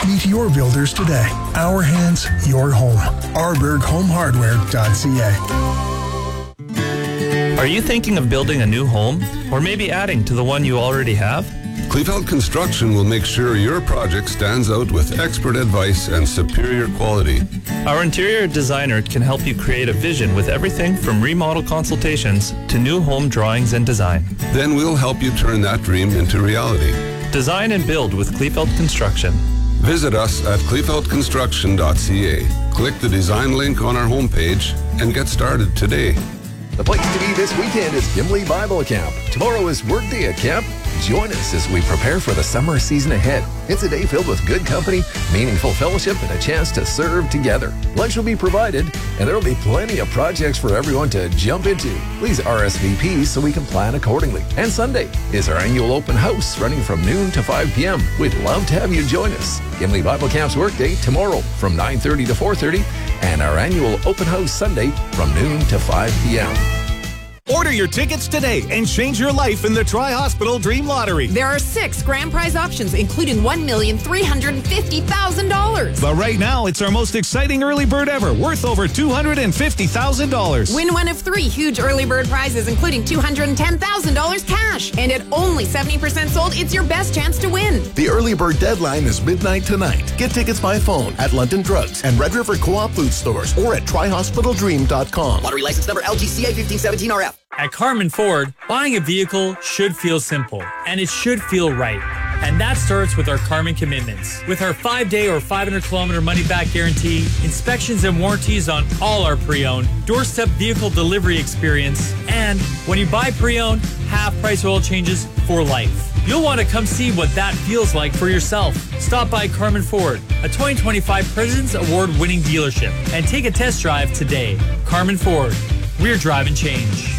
Meet your builders today. Our hands, your home. ArbergHomeHardware.ca. Are you thinking of building a new home? Or maybe adding to the one you already have? Kleefeld Construction will make sure your project stands out with expert advice and superior quality. Our interior designer can help you create a vision with everything from remodel consultations to new home drawings and design. Then we'll help you turn that dream into reality. Design and build with Kleefeld Construction. Visit us at kleefeldconstruction.ca. Click the design link on our homepage and get started today. The place to be this weekend is Gimli Bible Camp. Tomorrow is workday at camp. Join us as we prepare for the summer season ahead. It's a day filled with good company, meaningful fellowship, and a chance to serve together. Lunch will be provided, and there will be plenty of projects for everyone to jump into. Please RSVP so we can plan accordingly. And Sunday is our annual open house running from noon to 5 p.m. We'd love to have you join us. Gimli Bible Camp's workday tomorrow from 9:30 to 4:30, and our annual open house Sunday from noon to 5 p.m. Order your tickets today and change your life in the Tri-Hospital Dream Lottery. There are 6 grand prize options, including $1,350,000. But right now, it's our most exciting early bird ever, worth over $250,000. Win one of 3 huge early bird prizes, including $210,000 cash. And at only 70% sold, it's your best chance to win. The early bird deadline is midnight tonight. Get tickets by phone at London Drugs and Red River Co-op food stores or at trihospitaldream.com. Lottery license number LGCA 1517RF. At Carmen Ford, buying a vehicle should feel simple, and it should feel right. And that starts with our Carmen commitments. With our 5-day or 500-kilometer money-back guarantee, inspections and warranties on all our pre-owned, doorstep vehicle delivery experience, and when you buy pre-owned, half-price oil changes for life. You'll want to come see what that feels like for yourself. Stop by Carmen Ford, a 2025 President's Award-winning dealership, and take a test drive today. Carmen Ford, we're driving change.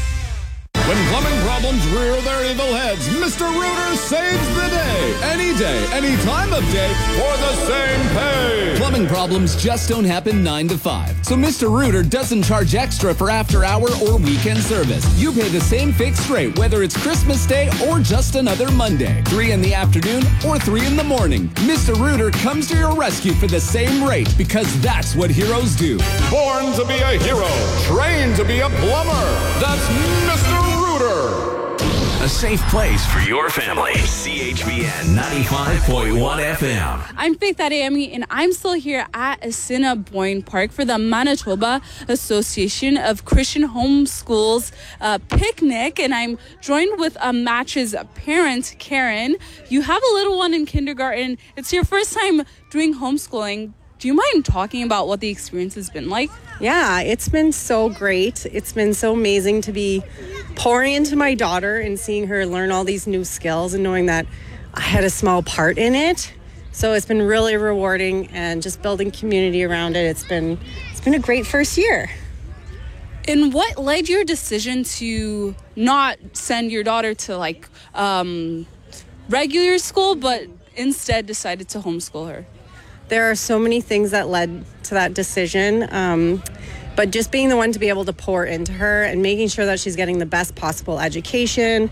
When plumbing problems rear their evil heads, Mr. Rooter saves the day. Any time of day, for the same pay. Plumbing problems just don't happen 9 to 5. So Mr. Rooter doesn't charge extra for after-hour or weekend service. You pay the same fixed rate, whether it's Christmas Day or just another Monday. 3 in the afternoon or 3 in the morning. Mr. Rooter comes to your rescue for the same rate, because that's what heroes do. Born to be a hero, trained to be a plumber. That's Mr. Rooter. A safe place for your family. CHBN 95.1 FM. I'm Faith Adeyemi, and I'm still here at Assiniboine Park for the Manitoba Association of Christian Homeschools picnic, and I'm joined with Match's parent, Karen. You have a little one in kindergarten. It's your first time doing homeschooling. Do you mind talking about what the experience has been like? Yeah, it's been so great. It's been so amazing to be pouring into my daughter and seeing her learn all these new skills and knowing that I had a small part in it. So it's been really rewarding, and just building community around it. It's been a great first year. And what led your decision to not send your daughter to regular school, but instead decided to homeschool her? There are so many things that led to that decision, but just being the one to be able to pour into her and making sure that she's getting the best possible education,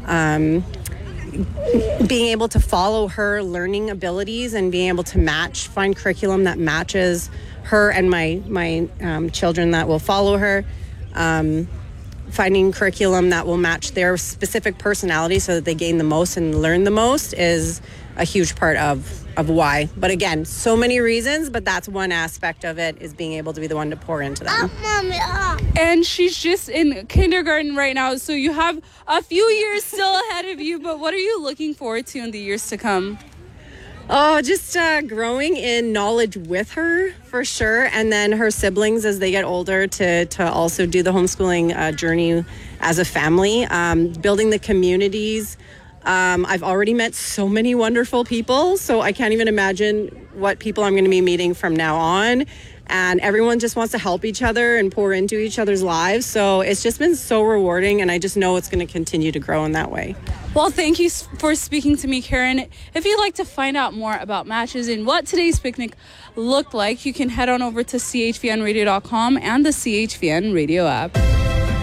being able to follow her learning abilities and being able to find curriculum that matches her and my children that will follow her, finding curriculum that will match their specific personality so that they gain the most and learn the most is a huge part of why. But again, so many reasons, but that's one aspect of it, is being able to be the one to pour into them. And she's just in kindergarten right now, so you have a few years still ahead of you, but what are you looking forward to in the years to come? Oh, just growing in knowledge with her, for sure, and then her siblings as they get older to also do the homeschooling journey as a family, building the communities. I've already met so many wonderful people, so I can't even imagine what people I'm going to be meeting from now on. And everyone just wants to help each other and pour into each other's lives. So it's just been so rewarding, and I just know it's going to continue to grow in that way. Well, thank you for speaking to me, Karen. If you'd like to find out more about Matches and what today's picnic looked like, you can head on over to chvnradio.com and the CHVN radio app.